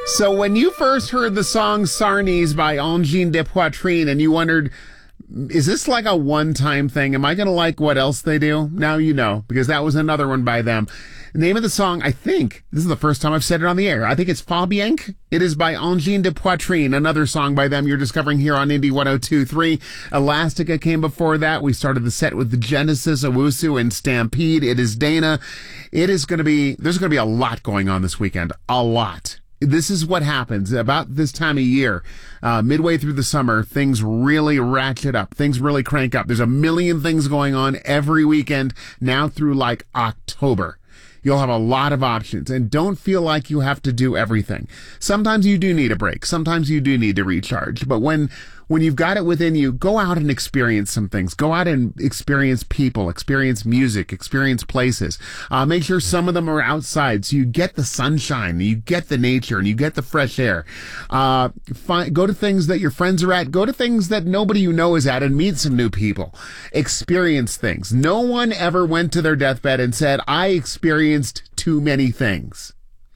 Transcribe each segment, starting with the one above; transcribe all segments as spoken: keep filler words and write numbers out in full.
So when you first heard the song Sarnies by Angine de Poitrine and you wondered, is this like a one-time thing? Am I going to like what else they do? Now you know, because that was another one by them. The name of the song, I think, this is the first time I've said it on the air. I think it's Fabienque. It is by Angine de Poitrine, another song by them you're discovering here on Indie one oh two point three. Elastica came before that. We started the set with the Genesis, Owusu, and Stampede. It is Dana. It is going to be, there's going to be a lot going on this weekend. A lot. This is what happens about this time of year. Uh, midway through the summer, things really ratchet up. Things really crank up. There's a million things going on every weekend now through like October. You'll have a lot of options, and don't feel like you have to do everything. Sometimes you do need a break. Sometimes you do need to recharge. But when when you've got it within you, go out and experience some things. Go out and experience people, experience music, experience places. Uh, make sure some of them are outside so you get the sunshine, you get the nature, and you get the fresh air. Uh, find, go to things that your friends are at. Go to things that nobody you know is at and meet some new people. Experience things. No one ever went to their deathbed and said, I experienced too many things.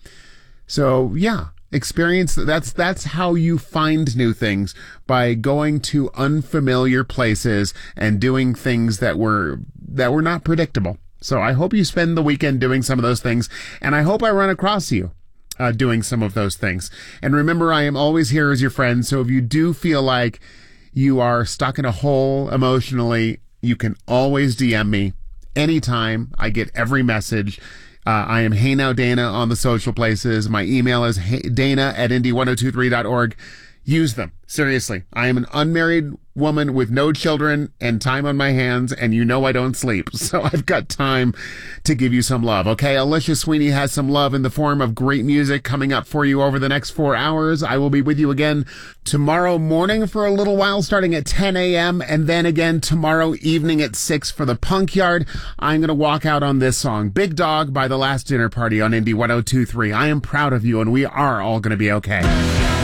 So, yeah. Experience, that's, that's how you find new things, by going to unfamiliar places and doing things that were, that were not predictable. So I hope you spend the weekend doing some of those things, and I hope I run across you, uh, doing some of those things. And remember, I am always here as your friend, so if you do feel like you are stuck in a hole emotionally, you can always D M me anytime. I get every message. Uh, I am Hey Now Dana on the social places. My email is hey, dana at indie one oh two three dot org. Use them. Seriously. I am an unmarried woman with no children and time on my hands, and you know I don't sleep. So I've got time to give you some love. Okay, Alicia Sweeney has some love in the form of great music coming up for you over the next four hours. I will be with you again tomorrow morning for a little while, starting at ten a.m., and then again tomorrow evening at six for the Punk Yard. I'm going to walk out on this song, Big Dog by The Last Dinner Party on Indie one oh two point three. I am proud of you, and we are all going to be okay.